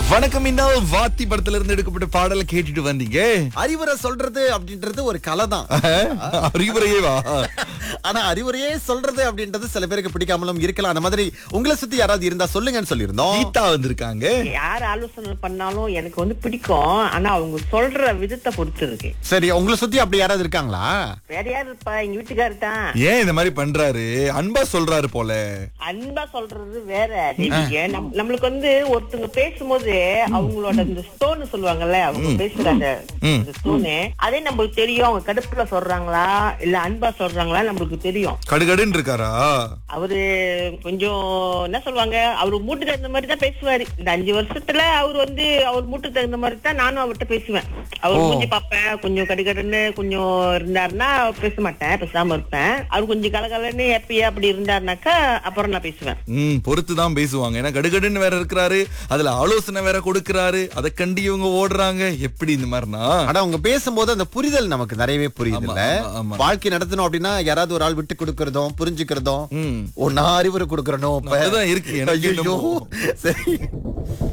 வணக்கம். இன்னும் வாத்தி படத்துல இருந்து எடுக்கப்பட்ட பாடலை கேட்டுட்டு வந்தீங்க. அறிவுரை சொல்றது அப்படின்றது ஒரு கலை தான். அறிவுரையே வா. ஆனா அறிவுரையே சொல்றது அப்படின்றது சில பேருக்கு பிடிக்காமலும் இருக்கலாம். அந்த மாதிரி உங்களை சுத்தி யாராவது இருந்தா சொல்லுங்கன்னு சொல்லியிருந்தோம். கீதா வந்திருக்காங்க. யார் ஆலோசனை பண்ணாலும் எனக்கு வந்து பிடிக்கும். ஆனா அவங்க சொல்ற விதத்தை பொறுத்து இருக்கு. சரி, உங்களை சுத்தி அப்படி யாராவது இருக்காங்களா? வேற யாரு இருப்பா? எங்க வீட்டுக்காரு தான். ஏன் இந்த மாதிரி பண்றாரு? அன்பா சொல்றாரு போல. அன்பா சொல்றது வேற. நம்மளுக்கு வந்து ஒருத்தவங்க பேசும்போது அவங்களோட இந்த ஸ்டோன் சொல்லுவாங்கல்ல, அவங்க பேசுறாங்க ஸ்டோனு, அதே நம்மளுக்கு தெரியும். அவங்க கடுப்புல சொல்றாங்களா இல்ல அன்பா சொல்றாங்களா நம்மளுக்கு தெரியும். கடுகடுன்னு இருக்காரா? அவரு கொஞ்சம் என்ன சொல்லுவாங்க, அவரு மூட்டுக்கு தகுந்த மாதிரி தான் பேசுவாரு. இந்த 5 வருஷத்துல அவர் வந்து அவர் மூட்டுக்கு தகுந்த மாதிரி தான் நானும் அவர்கிட்ட பேசுவேன். அவர் மூஞ்சி பாப்பேன். கொஞ்சம் கடுகடுன்னு கொஞ்சம் இருந்தாருன்னா பேச மாட்டேன், பேசாம இருப்பேன். அவர் கொஞ்சம் கலகலன்னு ஹாப்பியா அப்படி இருந்தாருனாக்கா அப்புறம் நான் பேசுவேன். பொறுத்துதான் பேசுவாங்க. ஏன்னா கடுகடுன்னு வேற இருக்கிறாரு, அதுல ஆலோசனை வேற கொடுக்கறாரு. அதை கண்டு இவங்க ஓடுறாங்க. எப்படி இந்த மாதிரினா? ஆனா அவங்க பேசும்போது அந்த புரிதல் நமக்கு நிறையவே புரியுது இல்ல. ஆமா. வாழ்க்கை நடத்தணும் அப்படின்னா யாராவது ஒரு ஆள் விட்டு கொடுக்கறதும் புரிஞ்சுக்கிறதும் ஒன்னா அறிவுரை கொடுக்கறனும் அதுதான் இருக்கு எனக்கு ஐயோ, என்னமோ. சரி.